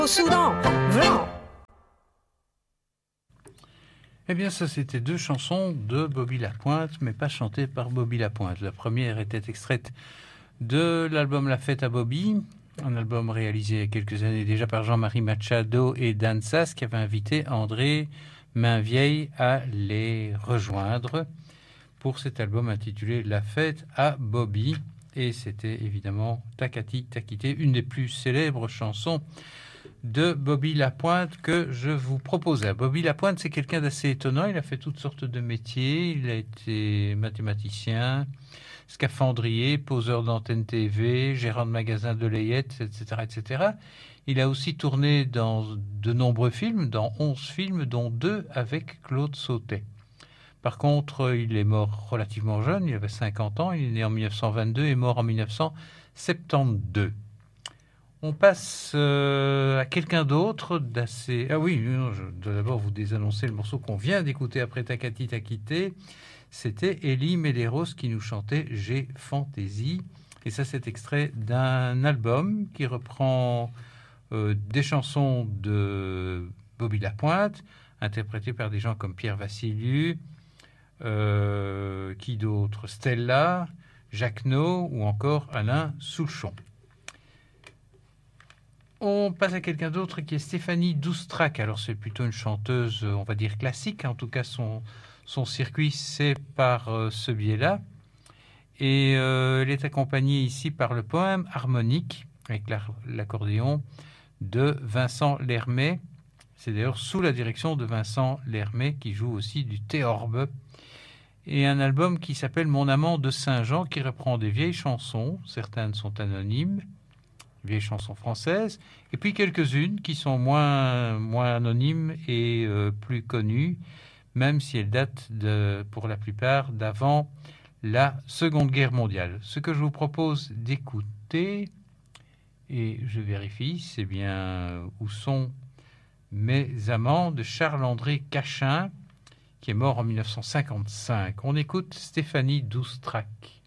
Au Soudan, Vlan. Eh bien, ça, c'était deux chansons de Bobby Lapointe, mais pas chantées par Bobby Lapointe. La première était extraite de l'album La Fête à Bobby, un album réalisé il y a quelques années déjà par Jean-Marie Machado et Dan Sass, qui avait invité André Mainvieille à les rejoindre pour cet album intitulé La Fête à Bobby. Et c'était évidemment Takati Takité, une des plus célèbres chansons de Bobby Lapointe que je vous propose. Bobby Lapointe, c'est quelqu'un d'assez étonnant. Il a fait toutes sortes de métiers. Il a été mathématicien, scaphandrier, poseur d'antenne TV, gérant de magasin de layettes, etc., etc. Il a aussi tourné dans de nombreux films, dans 11 films, dont 2 avec Claude Sautet. Par contre, il est mort relativement jeune, il avait 50 ans, il est né en 1922 et mort en 1972. On passe à quelqu'un d'autre d'assez... Ah oui, je dois d'abord vous désannoncer le morceau qu'on vient d'écouter après Takati Takité. C'était Elie Medeiros qui nous chantait « J'ai fantaisie ». Et ça, c'est extrait d'un album qui reprend des chansons de Bobby Lapointe, interprétées par des gens comme Pierre Vassiliou, qui d'autre, Stella, Jacques No ou encore Alain Souchon. On passe à quelqu'un d'autre qui est Stéphanie Doustrac. Alors c'est plutôt une chanteuse, on va dire classique. En tout cas, son circuit, c'est par ce biais-là. Et elle est accompagnée ici par le poème harmonique, avec l'accordéon, de Vincent Lermet. C'est d'ailleurs sous la direction de Vincent Lermet, qui joue aussi du théorbe. Et un album qui s'appelle Mon amant de Saint-Jean, qui reprend des vieilles chansons. Certaines sont anonymes, vieilles chansons françaises, et puis quelques-unes qui sont moins anonymes et plus connues, même si elles datent pour la plupart d'avant la Seconde Guerre mondiale. Ce que je vous propose d'écouter, et je vérifie, c'est bien Où sont mes amants de Charles-André Cachin, qui est mort en 1955. On écoute Stéphanie Doustrac.